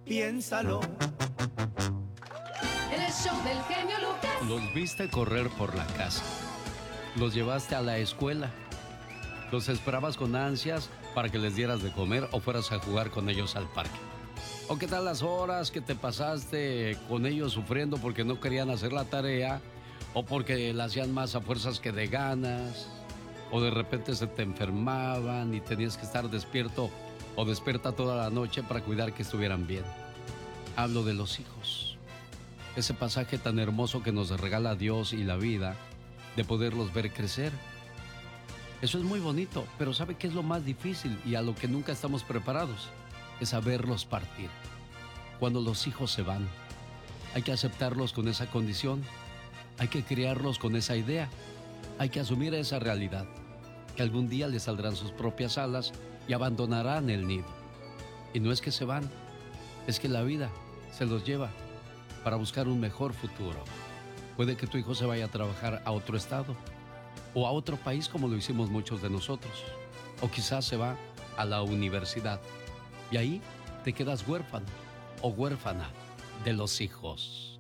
piénsalo. En el show del genio Lucas. Los viste correr por la casa. Los llevaste a la escuela. Los esperabas con ansias para que les dieras de comer o fueras a jugar con ellos al parque. ¿O qué tal las horas que te pasaste con ellos sufriendo porque no querían hacer la tarea? ¿O porque la hacían más a fuerzas que de ganas? ¿O de repente se te enfermaban y tenías que estar despierto o despierta toda la noche para cuidar que estuvieran bien? Hablo de los hijos. Ese pasaje tan hermoso que nos regala Dios y la vida, de poderlos ver crecer. Eso es muy bonito, pero ¿sabe qué es lo más difícil y a lo que nunca estamos preparados? Es saberlos partir. Cuando los hijos se van, hay que aceptarlos con esa condición, hay que criarlos con esa idea, hay que asumir esa realidad, que algún día les saldrán sus propias alas y abandonarán el nido. Y no es que se van, es que la vida se los lleva para buscar un mejor futuro. Puede que tu hijo se vaya a trabajar a otro estado o a otro país como lo hicimos muchos de nosotros. O quizás se va a la universidad y ahí te quedas huérfano o huérfana de los hijos.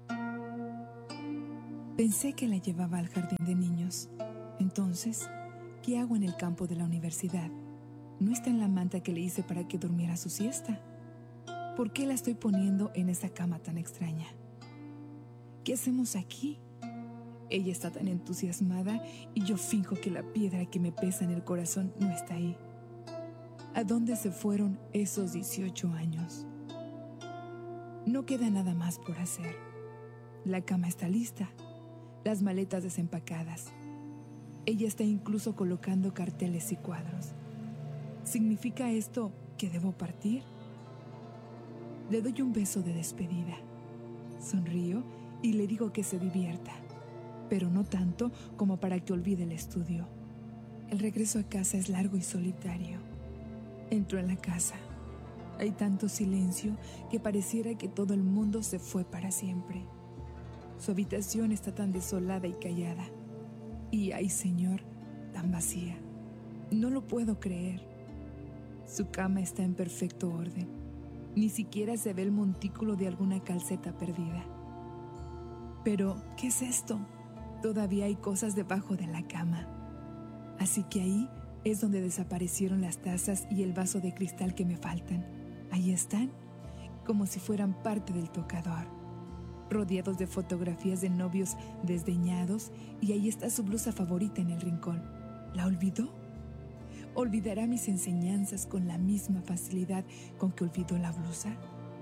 Pensé que la llevaba al jardín de niños. Entonces, ¿qué hago en el campo de la universidad? No está en la manta que le hice para que durmiera su siesta. ¿Por qué la estoy poniendo en esa cama tan extraña? ¿Qué hacemos aquí? Ella está tan entusiasmada y yo finjo que la piedra que me pesa en el corazón no está ahí. ¿A dónde se fueron esos 18 años? No queda nada más por hacer. La cama está lista, las maletas desempacadas. Ella está incluso colocando carteles y cuadros. ¿Significa esto que debo partir? Le doy un beso de despedida. Sonrío y le digo que se divierta, pero no tanto como para que olvide el estudio. El regreso a casa es largo y solitario. Entro en la casa. Hay tanto silencio que pareciera que todo el mundo se fue para siempre. Su habitación está tan desolada y callada. Y, ay Señor, tan vacía. No lo puedo creer. Su cama está en perfecto orden. Ni siquiera se ve el montículo de alguna calceta perdida. Pero, ¿qué es esto? Todavía hay cosas debajo de la cama. Así que ahí es donde desaparecieron las tazas y el vaso de cristal que me faltan. Ahí están, como si fueran parte del tocador, rodeados de fotografías de novios desdeñados, y ahí está su blusa favorita en el rincón. ¿La olvidó? ¿Olvidará mis enseñanzas con la misma facilidad con que olvidó la blusa?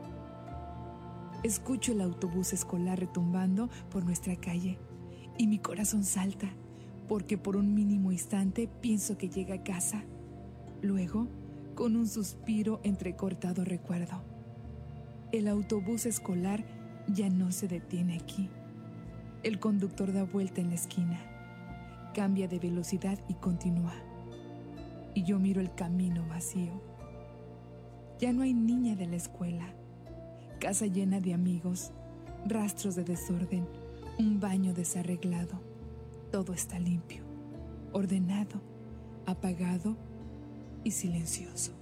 Escucho el autobús escolar retumbando por nuestra calle y mi corazón salta porque por un mínimo instante pienso que llega a casa. Luego, con un suspiro entrecortado recuerdo: el autobús escolar ya no se detiene aquí. El conductor da vuelta en la esquina, cambia de velocidad y continúa. Y yo miro el camino vacío. Ya no hay niña de la escuela. Casa llena de amigos, rastros de desorden, un baño desarreglado. Todo está limpio, ordenado, apagado y silencioso.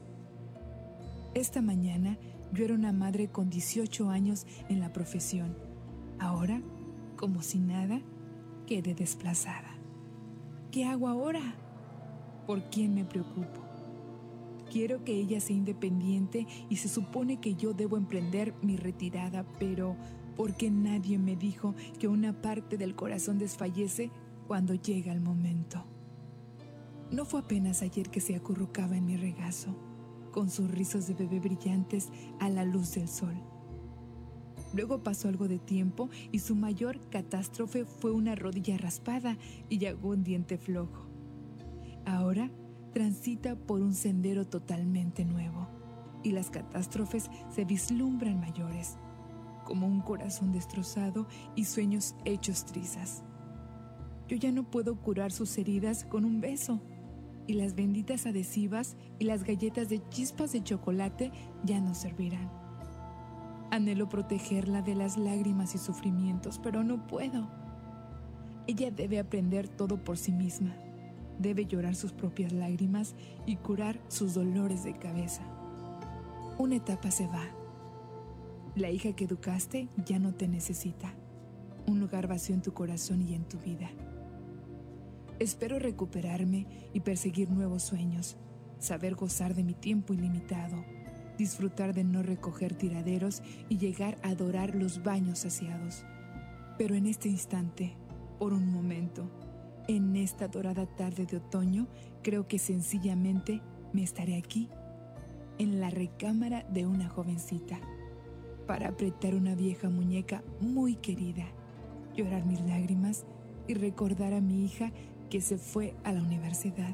Esta mañana yo era una madre con 18 años en la profesión. Ahora, como si nada, quedé desplazada. ¿Qué hago ahora? ¿Por quién me preocupo? Quiero que ella sea independiente y se supone que yo debo emprender mi retirada, pero ¿por qué nadie me dijo que una parte del corazón desfallece cuando llega el momento? No fue apenas ayer que se acurrucaba en mi regazo, con sus rizos de bebé brillantes a la luz del sol. Luego pasó algo de tiempo y su mayor catástrofe fue una rodilla raspada y algún diente flojo. Ahora transita por un sendero totalmente nuevo y las catástrofes se vislumbran mayores, como un corazón destrozado y sueños hechos trizas. Yo ya no puedo curar sus heridas con un beso, y las benditas adhesivas y las galletas de chispas de chocolate ya no servirán. Anhelo protegerla de las lágrimas y sufrimientos, pero no puedo. Ella debe aprender todo por sí misma. Debe llorar sus propias lágrimas y curar sus dolores de cabeza. Una etapa se va. La hija que educaste ya no te necesita. Un lugar vacío en tu corazón y en tu vida. Espero recuperarme y perseguir nuevos sueños, saber gozar de mi tiempo ilimitado, disfrutar de no recoger tiraderos y llegar a adorar los baños saciados. Pero en este instante, por un momento, en esta dorada tarde de otoño, creo que sencillamente me estaré aquí, en la recámara de una jovencita, para apretar una vieja muñeca muy querida, llorar mis lágrimas y recordar a mi hija que se fue a la universidad.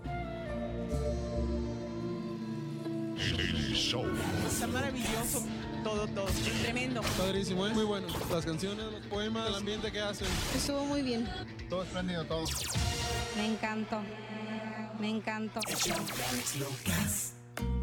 Está maravilloso, todo, tremendo. Padrísimo, muy bueno. Las canciones, los poemas, el ambiente que hacen. Estuvo muy bien. Todo espléndido, todo. Me encantó. Me encantó. El show de Alex Lucas.